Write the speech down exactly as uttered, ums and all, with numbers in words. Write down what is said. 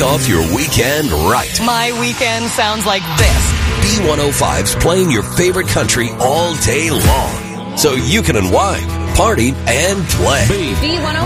off your weekend right. My weekend sounds like this. B one oh five's playing your favorite country all day long, so you can unwind, party, and play. B one oh